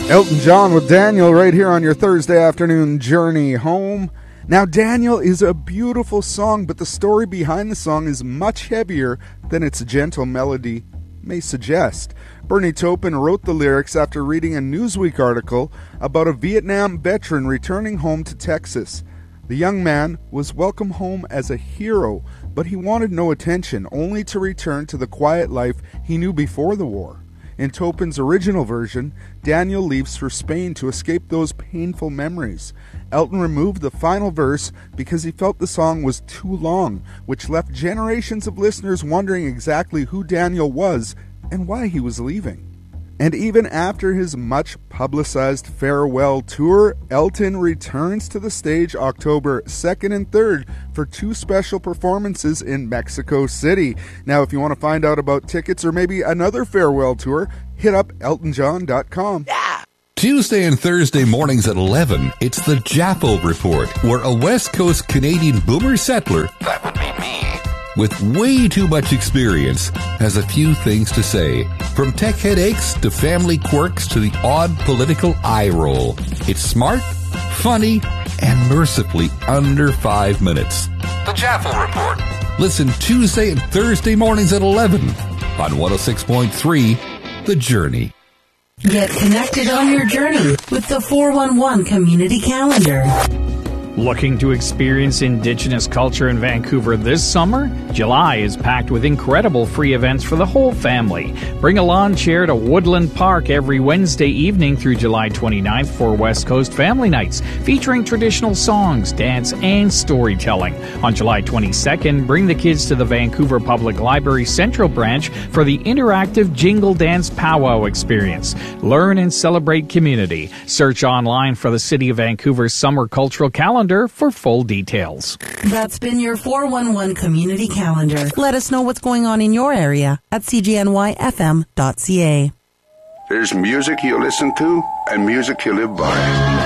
Elton John with Daniel right here on your Thursday afternoon journey home. Now, Daniel is a beautiful song, but the story behind the song is much heavier than its gentle melody may suggest. Bernie Taupin wrote the lyrics after reading a Newsweek article about a Vietnam veteran returning home to Texas. The young man was welcomed home as a hero, but he wanted no attention, only to return to the quiet life he knew before the war. In Taupin's original version, Daniel leaves for Spain to escape those painful memories. Elton removed the final verse because he felt the song was too long, which left generations of listeners wondering exactly who Daniel was and why he was leaving. And even after his much-publicized farewell tour, Elton returns to the stage October 2nd and 3rd for 2 special performances in Mexico City. Now, if you want to find out about tickets or maybe another farewell tour, hit up eltonjohn.com. Yeah! Tuesday and Thursday mornings at 11, it's the Jaffo Report, where a West Coast Canadian boomer settler, that would be me, with way too much experience, has a few things to say. From tech headaches to family quirks to the odd political eye roll. It's smart, funny, and mercifully under 5 minutes. The Jaffo Report. Listen Tuesday and Thursday mornings at 11 on 106.3 The Journey. Get connected on your journey with the 411 Community Calendar. Looking to experience Indigenous culture in Vancouver this summer? July is packed with incredible free events for the whole family. Bring a lawn chair to Woodland Park every Wednesday evening through July 29th for West Coast Family Nights, featuring traditional songs, dance, and storytelling. On July 22nd, bring the kids to the Vancouver Public Library Central Branch for the interactive Jingle Dance Powwow experience. Learn and celebrate community. Search online for the City of Vancouver's Summer Cultural Calendar for full details. That's been your 411 Community Calendar. Let us know what's going on in your area at cgnyfm.ca. There's music you listen to and music you live by.